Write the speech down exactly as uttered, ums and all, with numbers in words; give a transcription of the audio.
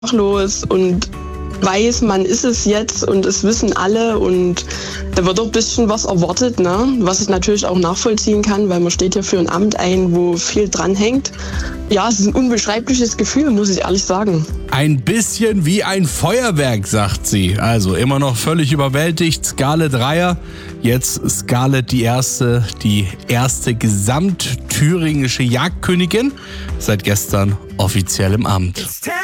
los und weiß, man ist es jetzt und es wissen alle und da wird auch ein bisschen was erwartet, ne? Was ich natürlich auch nachvollziehen kann, weil man steht ja für ein Amt ein, wo viel dranhängt. Ja, es ist ein unbeschreibliches Gefühl, muss ich ehrlich sagen. Ein bisschen wie ein Feuerwerk, sagt sie. Also immer noch völlig überwältigt. Scarlett Reiher, jetzt Scarlett die erste, die erste gesamtthüringische Jagdkönigin. Seit gestern offiziell im Amt.